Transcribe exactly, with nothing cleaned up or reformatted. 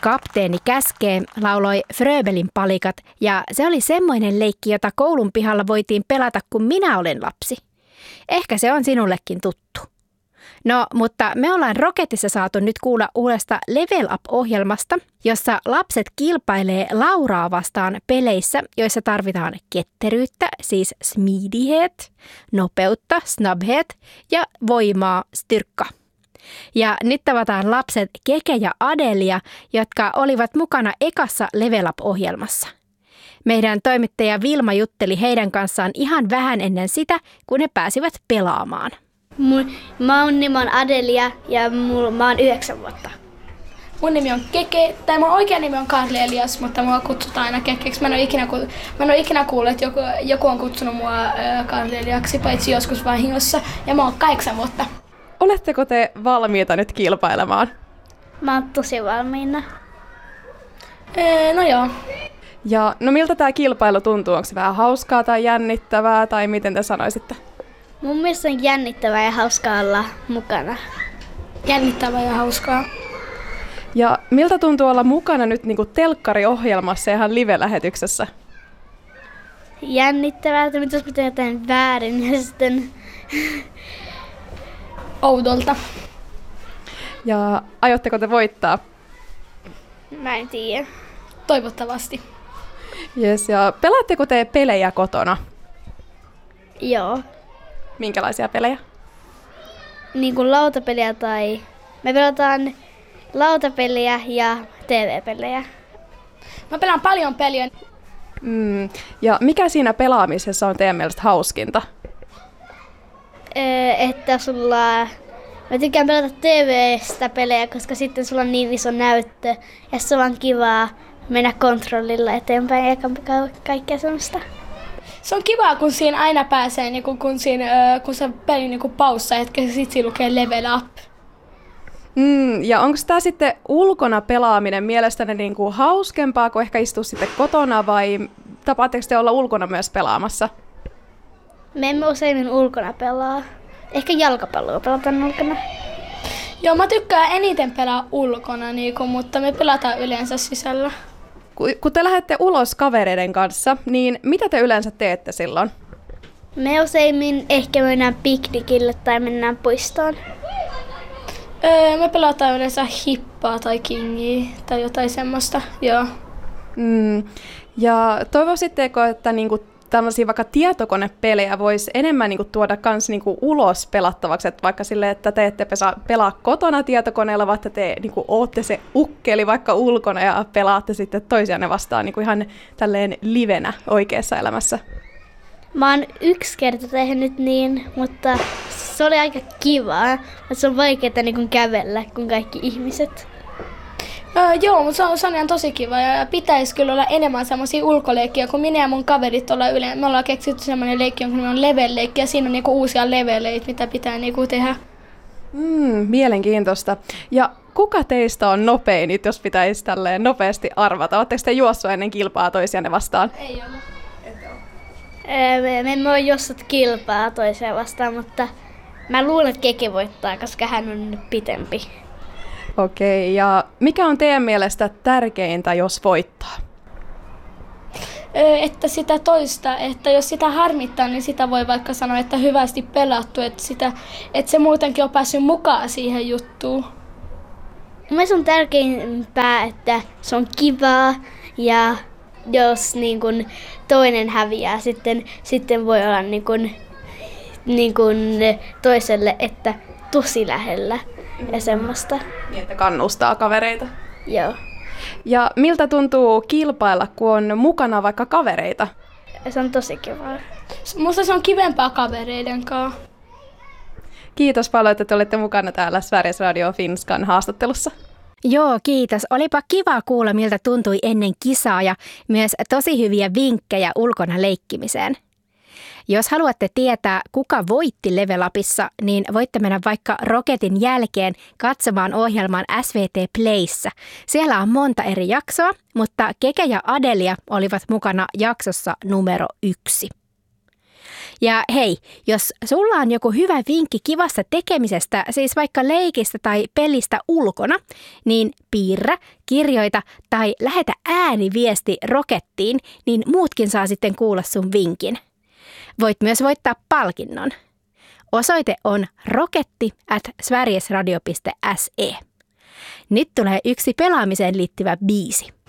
Kapteeni käskee lauloi Fröbelin palikat ja se oli semmoinen leikki, jota koulun pihalla voitiin pelata, kun minä olen lapsi. Ehkä se on sinullekin tuttu. No, mutta me ollaan Roketissa saatu nyt kuulla uudesta Level Up-ohjelmasta, jossa lapset kilpailee Lauraa vastaan peleissä, joissa tarvitaan ketteryyttä, siis smidighet, nopeutta, snabbhet ja voimaa, styrkka. Ja nyt tavataan lapset Keke ja Adelia, jotka olivat mukana ekassa Level Up-ohjelmassa. Meidän toimittaja Vilma jutteli heidän kanssaan ihan vähän ennen sitä, kun he pääsivät pelaamaan. Mun, mä oon nimi on Adelia ja mul, mä oon yhdeksän vuotta. Mun nimi on Keke, tai mun oikea nimi on Karli Elias, mutta mua kutsutaan aina Kekeksi. Mä en ole ikinä, mä en ole ikinä kuullut, että joku, joku on kutsunut mua äh, Karli Eliaksi, paitsi joskus vahingossa, ja mä oon kahdeksan vuotta. Oletteko te valmiita nyt kilpailemaan? Mä oon tosi valmiina. Ee, no joo. Ja no miltä tää kilpailu tuntuu? Onko se vähän hauskaa tai jännittävää, tai miten te sanoisitte? Mun mielestä on jännittävää ja hauskaa olla mukana. Jännittävää ja hauskaa. Ja miltä tuntuu olla mukana nyt niin kuin telkkariohjelmassa ja ihan live-lähetyksessä? Jännittävää, että mitä jos pitää jotain väärin ja sitten oudolta. Ja aiotteko te voittaa? Mä en tiedä. Toivottavasti. Yes, ja pelaatteko te pelejä kotona? Joo. Minkälaisia pelejä? Niin kuin lautapeliä tai... Me pelataan lautapeliä ja T V-pelejä. Mä pelaan paljon peliä. Mm, ja mikä siinä pelaamisessa on teidän mielestä hauskinta? Öö, että sulla... Mä tykkään pelata T V:stä pelejä, koska sitten sulla on niin iso näyttö. Ja se on kivaa mennä kontrollilla eteenpäin ja ka- kaikkea semmoista. Se on kivaa, kun siinä aina pääsee, niin kun, kun, siinä, kun se peli niin paussa hetkessä, sit siinä lukee Level Up. Mm, ja onko tämä sitten ulkona pelaaminen mielestäni niin kuin hauskempaa, kuin ehkä istua sitten kotona, vai tapaatteko te olla ulkona myös pelaamassa? Me emme useimmin ulkona pelaa. Ehkä jalkapalloa pelataan ulkona. Joo, mä tykkään eniten pelaa ulkona, niin kun, mutta me pelataan yleensä sisällä. Kun te lähdette ulos kavereiden kanssa, niin mitä te yleensä teette silloin? Me useimmin ehkä mennään piknikille tai mennään puistoon. Öö, me pelataan yleensä hippaa tai kingiä tai jotain semmoista, joo. Mm, ja toivoisitteko, että niinku tällaisia vaikka tietokonepelejä voisi enemmän niinku tuoda kans niinku ulos pelattavaksi, että vaikka sille, että te ette pelaa kotona tietokoneella, vaan te niinku ootte se ukkeli vaikka ulkona ja pelaatte sitten toisianne vastaan niinku ihan tälleen livenä oikeassa elämässä? Mä oon yksi kerta tehnyt niin, mutta se oli aika kivaa. Se on vaikeaa niin kävellä kuin kaikki ihmiset. Öö, joo, mutta se on, se on ihan tosi kiva ja pitäisi kyllä olla enemmän semmoisia ulkoleikkiä, kun minä ja mun kaverit ollaan yleensä. Me ollaan keksitty semmoinen leikki, jonka nimi on level-leikki ja siinä on niinku uusia leveleitä, mitä pitää niinku tehdä. Mm, mielenkiintoista. Ja kuka teistä on nopein, nyt jos pitäisi tälleen nopeasti arvata? Oletteko te juossut ennen kilpaa toisianne vastaan? Ei ole. Me, me emme ole juossut kilpaa toiseen vastaan, mutta mä luulen, että Keke voittaa, koska hän on nyt pitempi. Okei, ja mikä on teidän mielestä tärkeintä, jos voittaa? Että sitä toista, että jos sitä harmittaa, niin sitä voi vaikka sanoa, että hyvästi pelattu, että, sitä, että se muutenkin on päässyt mukaan siihen juttuun. Mielestäni on tärkeimpää, että se on kivaa ja jos niin kun toinen häviää, sitten, sitten voi olla niin kun, niin kun toiselle, että tosi lähellä ja semmoista. Niin, että kannustaa kavereita. Joo. Ja miltä tuntuu kilpailla, kun on mukana vaikka kavereita? Se on tosi kivaa. Musta se on kivempaa kavereiden kanssa. Kiitos paljon, että te olette mukana täällä Sveriges Radio Finskan haastattelussa. Joo, kiitos. Olipa kiva kuulla, miltä tuntui ennen kisaa ja myös tosi hyviä vinkkejä ulkona leikkimiseen. Jos haluatte tietää, kuka voitti Level Upissa, niin voitte mennä vaikka Roketin jälkeen katsomaan ohjelman S V T Playssä. Siellä on monta eri jaksoa, mutta Keke ja Adelia olivat mukana jaksossa numero yksi. Ja hei, jos sulla on joku hyvä vinkki kivasta tekemisestä, siis vaikka leikistä tai pelistä ulkona, niin piirrä, kirjoita tai lähetä ääniviesti Rokettiin, niin muutkin saa sitten kuulla sun vinkin. Voit myös voittaa palkinnon. Osoite on roketti at sverigesradio piste se. Nyt tulee yksi pelaamiseen liittyvä biisi.